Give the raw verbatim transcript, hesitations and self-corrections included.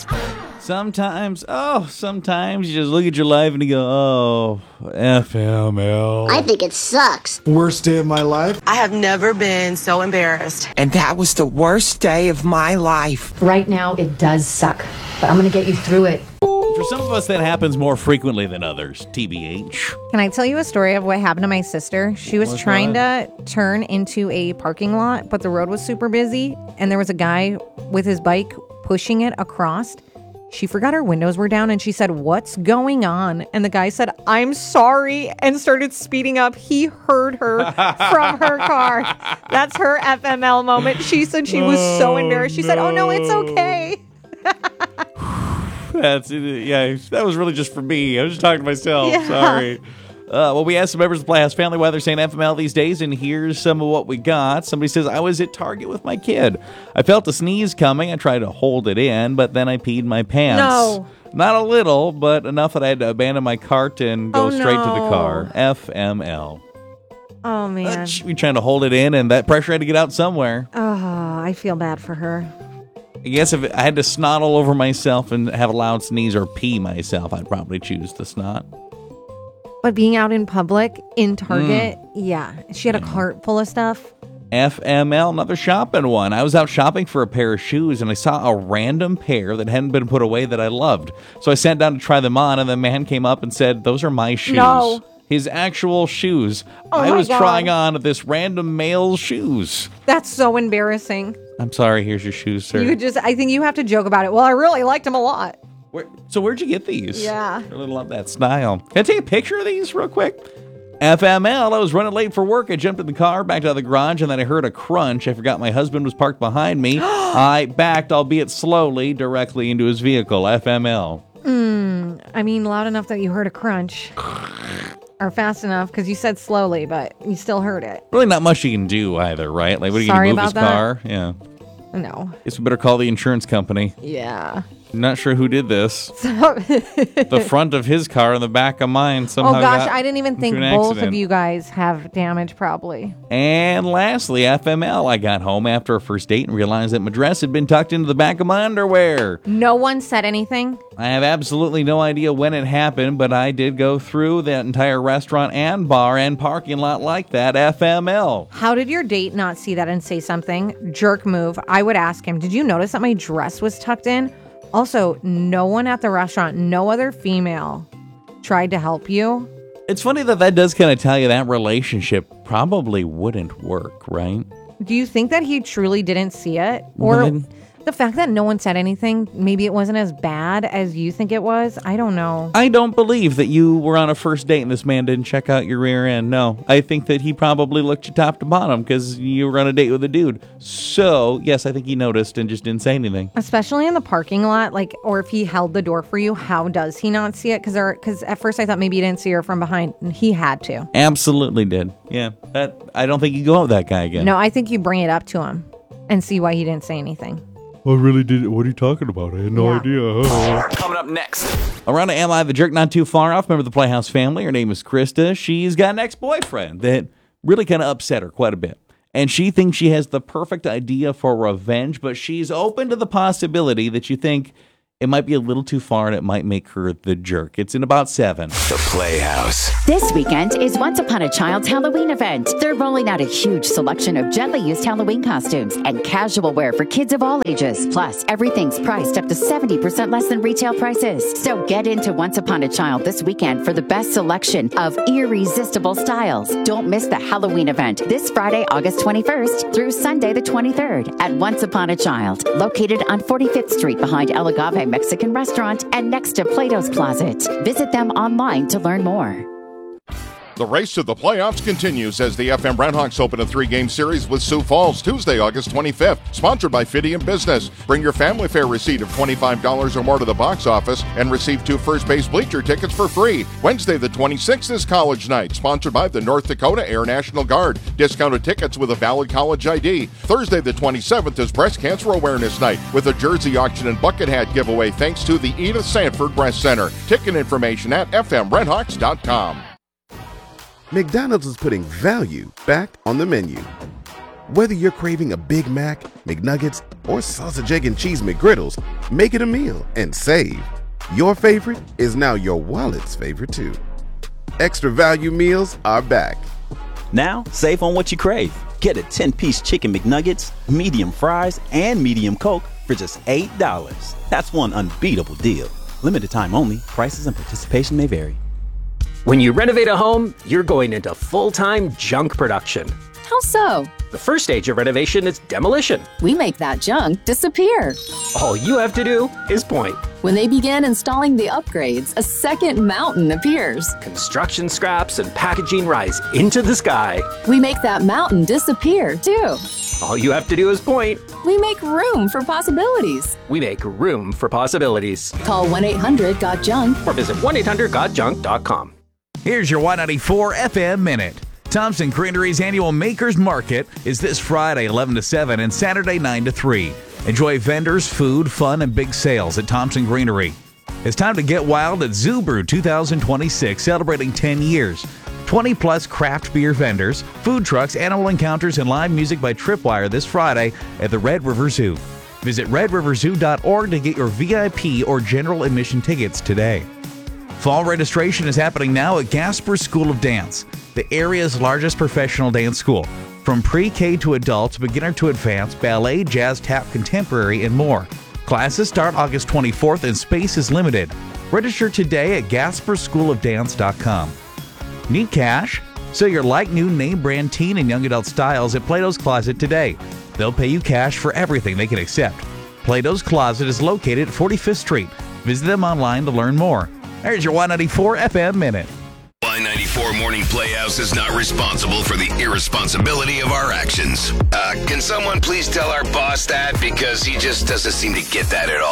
Yes. Sometimes, oh, sometimes you just look at your life and you go, oh, F M L. I think it sucks. Worst day of my life. I have never been so embarrassed. And that was the worst day of my life. Right now, it does suck, but I'm going to get you through it. For some of us, that happens more frequently than others, T B H. Can I tell you a story of what happened to my sister? She was What's trying that? to turn into a parking lot, but the road was super busy, and there was a guy with his bike pushing it across. She forgot her windows were down, and she said, "What's going on?" And the guy said, "I'm sorry," and started speeding up. He heard her from her car. That's her F M L moment. She said she was so embarrassed. She said, "Oh, no, it's okay." That's it. Yeah, that was really just for me. I was just talking to myself. Yeah. Sorry. Uh, well, we asked some members of the Playhouse family why they're saying F M L these days, and here's some of what we got. Somebody says, I was at Target with my kid. I felt a sneeze coming. I tried to hold it in, but then I peed my pants. No. Not a little, but enough that I had to abandon my cart and go Oh, straight no. to the car. F M L. Oh, man. We trying to hold it in, and that pressure had to get out somewhere. Oh, I feel bad for her. I guess if I had to snot all over myself and have a loud sneeze or pee myself, I'd probably choose the snot. But being out in public, in Target, mm. yeah. She had a cart full of stuff. F M L, another shopping one. I was out shopping for a pair of shoes, and I saw a random pair that hadn't been put away that I loved. So I sat down to try them on, and the man came up and said, those are my shoes. No. His actual shoes. Oh I my was God. trying on this random male's shoes. That's so embarrassing. I'm sorry, here's your shoes, sir. You could just, I think you have to joke about it. Well, I really liked them a lot. Where, so where'd you get these? Yeah. I really love that style. Can I take a picture of these real quick? F M L, I was running late for work. I jumped in the car, backed out of the garage, and then I heard a crunch. I forgot my husband was parked behind me. I backed, albeit slowly, directly into his vehicle. F M L. Mm, I mean, loud enough that you heard a crunch. Or fast enough, because you said slowly, but you still heard it. Really not much you can do either, right? Like, what are you Sorry going to move his about that. car? Yeah. No. Guess we better call the insurance company. Yeah. Not sure who did this. The front of his car and the back of mine somehow Oh gosh, got I didn't even think into an both accident. of you guys have damage probably. And lastly, F M L. I got home after a first date and realized that my dress had been tucked into the back of my underwear. No one said anything? I have absolutely no idea when it happened, but I did go through that entire restaurant and bar and parking lot like that. F M L. How did your date not see that and say something? Jerk move. I would ask him, did you notice that my dress was tucked in? Also, no one at the restaurant, no other female tried to help you. It's funny that that does kind of tell you that relationship probably wouldn't work, right? Do you think that he truly didn't see it? Or Well, then- the fact that no one said anything, maybe it wasn't as bad as you think it was? I don't know. I don't believe that you were on a first date and this man didn't check out your rear end. No, I think that he probably looked you top to bottom because you were on a date with a dude. So, yes, I think he noticed and just didn't say anything. Especially in the parking lot, like, or if he held the door for you, how does he not see it? Because because at first I thought maybe you didn't see her from behind, and he had to. Absolutely did. Yeah, that I don't think you go out with that guy again. No, I think you bring it up to him and see why he didn't say anything. I really did. What are you talking about? I had no Yeah. idea. Coming up next. Around to Am I the Jerk? Not too far off. Remember the Playhouse family? Her name is Krista. She's got an ex-boyfriend that really kind of upset her quite a bit. And she thinks she has the perfect idea for revenge, but she's open to the possibility that you think it might be a little too far and it might make her the jerk. It's in about seven. The Playhouse. This weekend is Once Upon a Child's Halloween event. They're rolling out a huge selection of gently used Halloween costumes and casual wear for kids of all ages. Plus, everything's priced up to seventy percent less than retail prices. So get into Once Upon a Child this weekend for the best selection of irresistible styles. Don't miss the Halloween event this Friday, August twenty-first through Sunday the twenty-third at Once Upon a Child, located on forty-fifth Street behind El Agave Mexican restaurant and next to Plato's Closet. Visit them online to learn more. The race to the playoffs continues as the F M Redhawks open a three-game series with Sioux Falls Tuesday, August twenty-fifth. Sponsored by Fidium Business. Bring your family fare receipt of twenty-five dollars or more to the box office and receive two first base bleacher tickets for free. Wednesday the twenty-sixth is College Night, sponsored by the North Dakota Air National Guard. Discounted tickets with a valid college I D. Thursday the twenty-seventh is Breast Cancer Awareness Night with a jersey auction and bucket hat giveaway thanks to the Edith Sanford Breast Center. Ticket information at f m redhawks dot com. McDonald's is putting value back on the menu. Whether you're craving a Big Mac, McNuggets, or sausage, egg, and cheese McGriddles, make it a meal and save. Your favorite is now your wallet's favorite too. Extra value meals are back. Now, save on what you crave. Get a ten-piece chicken McNuggets, medium fries, and medium Coke for just eight dollars. That's one unbeatable deal. Limited time only. Prices and participation may vary. When you renovate a home, you're going into full-time junk production. How so? The first stage of renovation is demolition. We make that junk disappear. All you have to do is point. When they begin installing the upgrades, a second mountain appears. Construction scraps and packaging rise into the sky. We make that mountain disappear, too. All you have to do is point. We make room for possibilities. We make room for possibilities. Call one eight hundred got junk or visit one eight hundred got junk dot com. Here's your Y ninety-four F M Minute. Thompson Greenery's annual Makers Market is this Friday, eleven to seven, and Saturday, nine to three. Enjoy vendors, food, fun, and big sales at Thompson Greenery. It's time to get wild at Zoo Brew two thousand twenty-six, celebrating ten years. twenty plus craft beer vendors, food trucks, animal encounters, and live music by Tripwire this Friday at the Red River Zoo. Visit red river zoo dot org to get your V I P or general admission tickets today. Fall registration is happening now at Gasper School of Dance, the area's largest professional dance school. From pre-K to adults, beginner to advanced, ballet, jazz, tap, contemporary, and more. Classes start August twenty-fourth and space is limited. Register today at gasper school of dance dot com. Need cash? So your like new name brand teen and young adult styles at Plato's Closet today. They'll pay you cash for everything they can accept. Plato's Closet is located at forty-fifth Street. Visit them online to learn more. There's your Y ninety-four F M Minute. Y ninety-four Morning Playhouse is not responsible for the irresponsibility of our actions. Uh, can someone please tell our boss that? Because he just doesn't seem to get that at all.